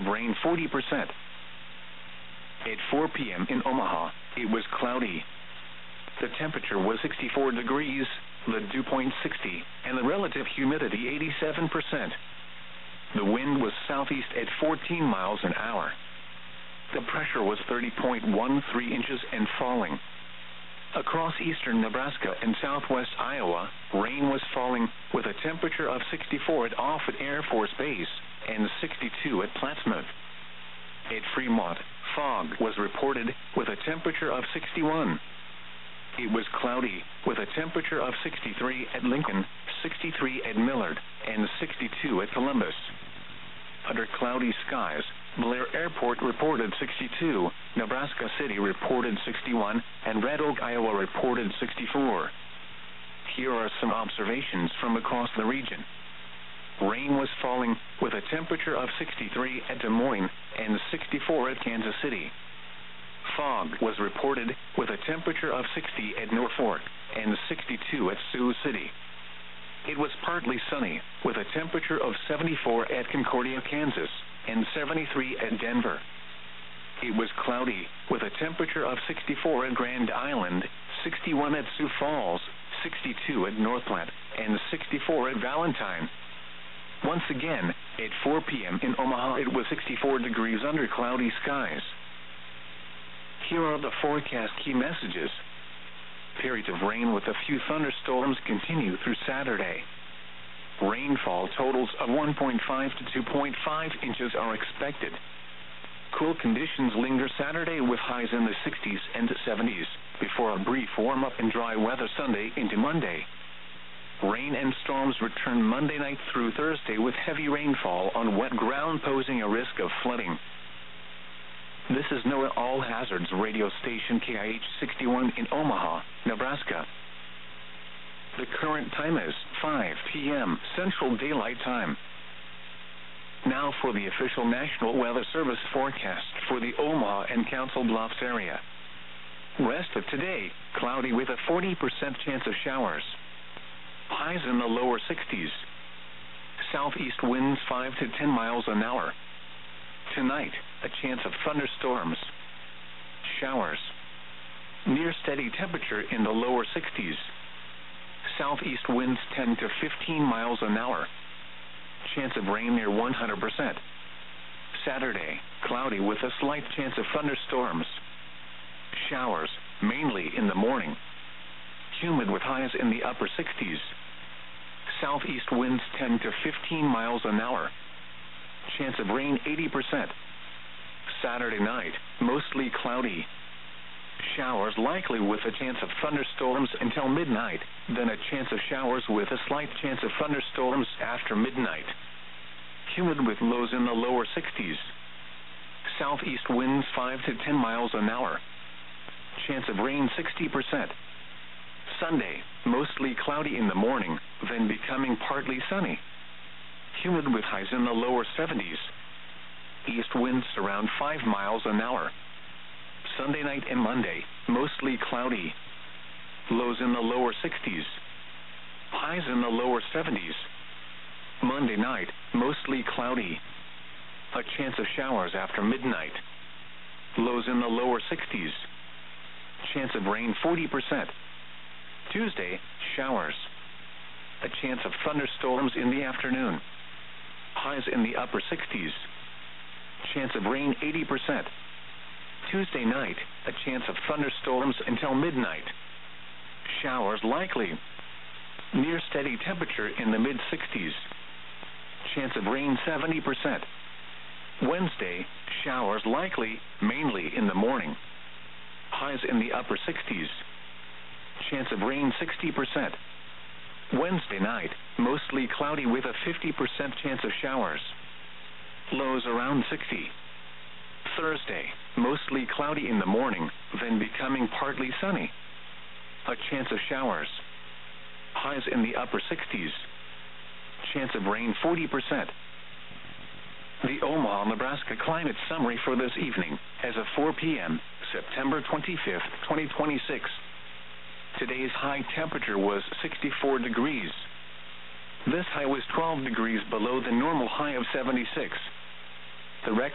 of rain 40%. At 4 p.m. in Omaha, it was cloudy. The temperature was 64 degrees, the dew point 60, and the relative humidity 87%. The wind was southeast at 14 miles an hour. The pressure was 30.13 inches and falling. Across eastern Nebraska and southwest Iowa, rain was falling with a temperature of 64 at Offutt Air Force Base and 62 at Plattsmouth. At Fremont, fog was reported with a temperature of 61. It was cloudy with a temperature of 63 at Lincoln, 63 at Millard, and 62 at Columbus. Under cloudy skies, Blair Airport reported 62, Nebraska City reported 61, and Red Oak, Iowa reported 64. Here are some observations from across the region. Rain was falling with a temperature of 63 at Des Moines and 64 at Kansas City. Fog was reported with a temperature of 60 at Norfolk and 62 at Sioux City. It was partly sunny with a temperature of 74 at Concordia, Kansas, and 73 at Denver. It was cloudy with a temperature of 64 at Grand Island, 61 at Sioux Falls, 62 at North Platte, and 64 at Valentine. Once again, at 4 p.m. in Omaha, it was 64 degrees under cloudy skies. Here are the forecast key messages. Periods of rain with a few thunderstorms continue through Saturday. Rainfall totals of 1.5 to 2.5 inches are expected. Cool conditions linger Saturday with highs in the 60s and 70s, before a brief warm-up and dry weather Sunday into Monday. Rain and storms return Monday night through Thursday with heavy rainfall on wet ground posing a risk of flooding. This is NOAA All Hazards radio station KIH 61 in Omaha, Nebraska. The current time is 5 p.m. Central Daylight Time. Now for the official National Weather Service forecast for the Omaha and Council Bluffs area. Rest of today, cloudy with a 40% chance of showers. Highs in the lower 60s. Southeast winds 5 to 10 miles an hour. Tonight, a chance of thunderstorms. Showers. Near steady temperature in the lower 60s. Southeast winds 10 to 15 miles an hour. Chance of rain near 100%. Saturday, cloudy with a slight chance of thunderstorms. Showers, mainly in the morning. Humid with highs in the upper 60s. Southeast winds 10 to 15 miles an hour. Chance of rain 80%. Saturday night, mostly cloudy. Showers likely with a chance of thunderstorms until midnight, then a chance of showers with a slight chance of thunderstorms after midnight. Humid with lows in the lower 60s. Southeast winds 5 to 10 miles an hour. Chance of rain 60%. Sunday, mostly cloudy in the morning, then becoming partly sunny. Humid with highs in the lower 70s. East winds around 5 miles an hour. Sunday night and Monday, mostly cloudy. Lows in the lower 60s. Highs in the lower 70s. Monday night, mostly cloudy. A chance of showers after midnight. Lows in the lower 60s. Chance of rain 40%. Tuesday, showers. A chance of thunderstorms in the afternoon. Highs in the upper 60s. Chance of rain 80%. Tuesday night, a chance of thunderstorms until midnight. Showers likely. Near steady temperature in the mid-60s. Chance of rain 70%. Wednesday, showers likely, mainly in the morning. Highs in the upper 60s. Chance of rain 60%. Wednesday night, mostly cloudy with a 50% chance of showers. Lows around 60. Thursday, mostly cloudy in the morning, then becoming partly sunny. A chance of showers. Highs in the upper 60s. Chance of rain 40%. The Omaha, Nebraska climate summary for this evening, as of 4 p.m., September 25th, 2026. Today's high temperature was 64 degrees. This high was 12 degrees below the normal high of 76. The record